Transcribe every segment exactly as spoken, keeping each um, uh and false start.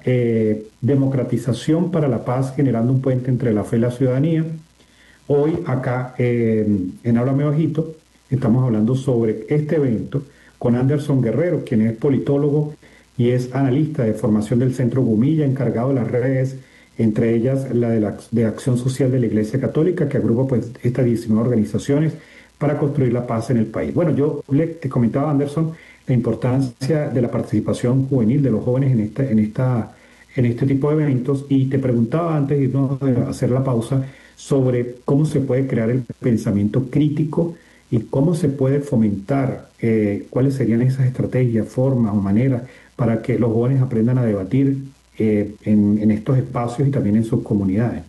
eh, democratización para la paz, generando un puente entre la fe y la ciudadanía. Hoy acá eh, en Háblame Bajito estamos hablando sobre este evento con Anderson Guerrero, quien es politólogo y es analista de formación del Centro Gumilla, encargado de las redes, entre ellas la de, la de Acción Social de la Iglesia Católica, que agrupa pues estas diecinueve organizaciones para construir la paz en el país. Bueno, yo le te comentaba, Anderson, la importancia de la participación juvenil de los jóvenes en esta, en esta, en este tipo de eventos y te preguntaba antes de irnos a hacer la pausa sobre cómo se puede crear el pensamiento crítico y cómo se puede fomentar, eh, cuáles serían esas estrategias, formas o maneras para que los jóvenes aprendan a debatir eh, en, en estos espacios y también en sus comunidades.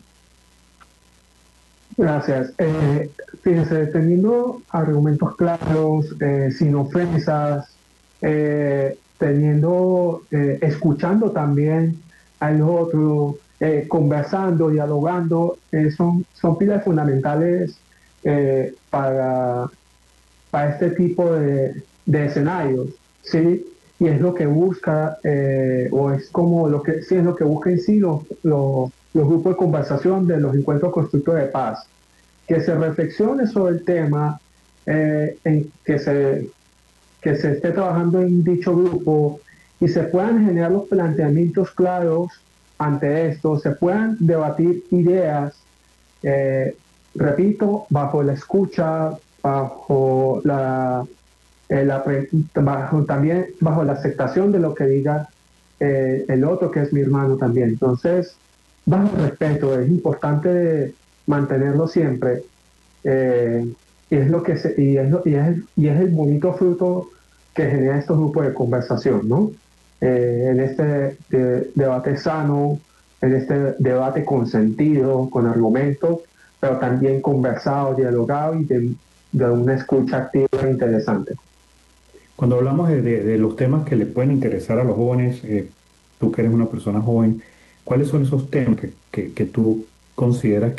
Gracias. Eh, fíjense, teniendo argumentos claros, eh, sin ofensas, eh, teniendo, eh, escuchando también al otro, eh, conversando, dialogando, eh, son, son pilas fundamentales eh, para, para este tipo de, de escenarios, ¿sí? Y es lo que busca, eh, o es como lo que, sí, es lo que busca en sí los, los, los grupos de conversación de los encuentros constructores de paz, que se reflexione sobre el tema, eh, en que se, que se esté trabajando en dicho grupo y se puedan generar los planteamientos claros ante esto, se puedan debatir ideas, eh, repito, bajo la escucha, bajo la, eh, la bajo, también bajo la aceptación de lo que diga eh, el otro, que es mi hermano también. Entonces, bajo respeto, es importante mantenerlo siempre. Eh, y es lo que se, y es, lo, y, es el, y es el bonito fruto que genera estos grupos de conversación, ¿no? Eh, en este de, debate sano, en este debate con sentido, con argumentos, pero también conversado, dialogado y de, de una escucha activa e interesante. Cuando hablamos de, de- de los temas que le pueden interesar a los jóvenes, eh, tú que eres una persona joven, ¿cuáles son esos temas que, que- que tú consideras